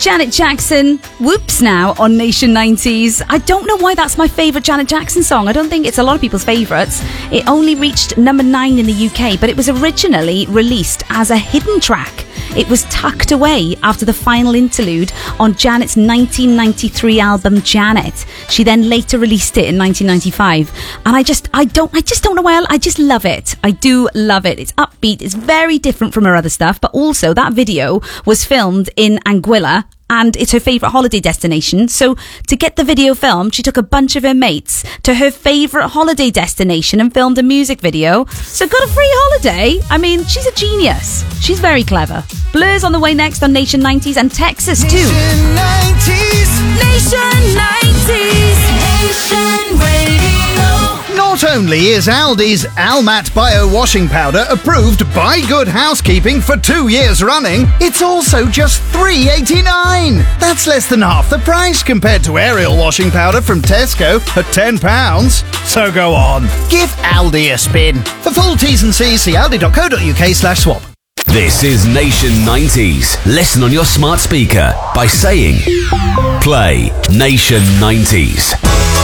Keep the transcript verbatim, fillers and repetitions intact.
Janet Jackson, Whoops now on Nation nineties. I don't know why that's my favourite Janet Jackson song. I don't think it's a lot of people's favourites. It only reached number nine in the U K, but it was originally released as a hidden track. It was tucked away after the final interlude on Janet's nineteen ninety-three album Janet. She then later released it in nineteen ninety-five, and I just, I don't, I just don't know why. I just love it. I do love it. It's upbeat. It's very different from her other stuff, but also that video was filmed in Anguilla, and it's her favourite holiday destination. So to get the video filmed, she took a bunch of her mates to her favourite holiday destination and filmed a music video. So got a free holiday. I mean, she's a genius. She's very clever. Blur's on the way next on Nation nineties, and Texas too. Nation nineties. Nation nineties. Nation Radio. Not only is Aldi's Almat Bio Washing Powder approved by Good Housekeeping for two years running, it's also just three pounds eighty-nine. That's less than half the price compared to Ariel Washing Powder from Tesco at ten pounds. So go on, give Aldi a spin. For full T's and C's, see aldi.co.uk slash swap. This is Nation nineties. Listen on your smart speaker by saying, play Nation nineties.